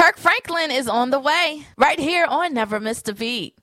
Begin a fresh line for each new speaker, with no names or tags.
Kirk Franklin is on the way right here on Never Missed a Beat.